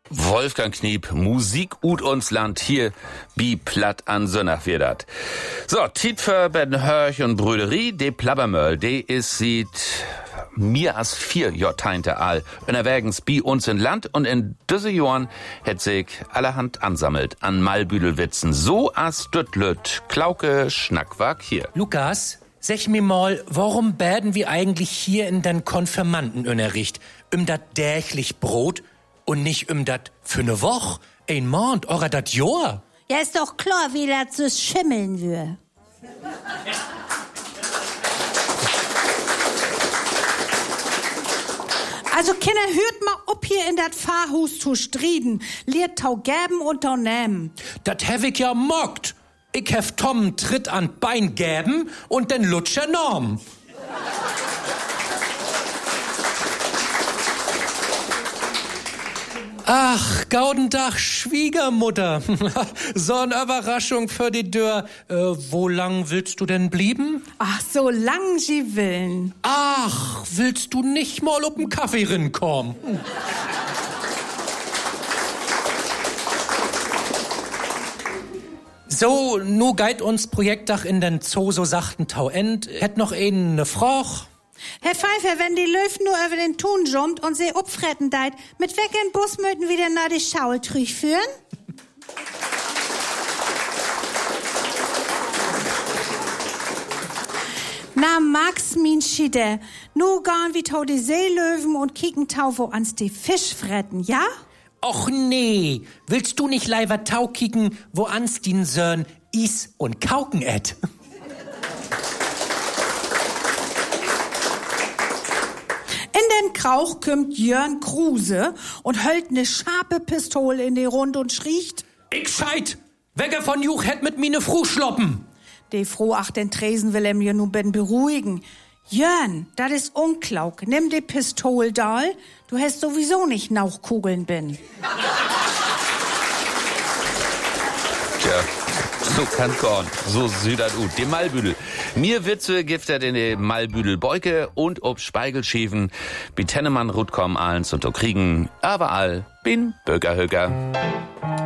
Wolfgang Kniep, Musik ut uns Land hier, bi platt an Sönnach wir dat. So, Tiet für Ben Hörch und Brüderie, de Plabbermöll, de is sieht mir as 4 Jahrzehnte all, unterwegs bi uns in Land und in düsse Jahren het sich allerhand ansammelt an Malbüdelwitzen, so as Düttlüt, Klauke, Schnackwack hier. Lukas, sag mir mal, warum bäden wir eigentlich hier in den Konfirmandenunterricht? Dat dächlich Brot und nicht dat für ne Woche, ein Monat oder dat Jahr? Ja, ist doch klar, wie das so schimmeln will. Also, Kinder, hört mal ob hier in dat Pfarrhus zu striden. Lehrt tau gäben und tau nehmen. Dat hab ich ja mockt. Ich hef Tom Tritt an Bein gäben und den Lutscher Norm. Ach, Gaudendach, Schwiegermutter. So eine Überraschung für die Tür. Wo lang willst du denn blieben? Ach, so lang sie willen. Ach, willst du nicht mal auf den Kaffee rinkommen? So, nu geit uns Projektdach in den Zoo so sachten Tauend. Hätt noch ne Froch? Herr Pfeiffer, wenn die Löw nur über den Thun jumpt und sie upfretten deit, mit welchen Bus möchten wieder nach die Schaultrüch führen? Na, Max, min Schiede, nu gehen wir tau die Seelöwen und kicken tau, wo ans die Fisch fretten, ja? Och nee, willst du nicht leider tau kicken, wo ans den Sörn is und kauken et? In den Krauch kümmt Jörn Kruse und höllt ne scharfe Pistole in die Rund und schriecht: Ich scheit! Wegge von Juch hätt mit mir ne Fruh schloppen! De froh ach den Tresen will mir nu ben beruhigen. Jörn, dat is unklauk. Nimm de Pistol da, du hast sowieso nicht Nauchkugeln bin. Tja, so kann gorn, so südert ut, de Malbüdel. Mir Witze giftet in de Malbüdel Beuke und ob Speigelschiefen, bi Tennemann Rutkom allens und o Kriegen, aber all bin Bürgerhöger.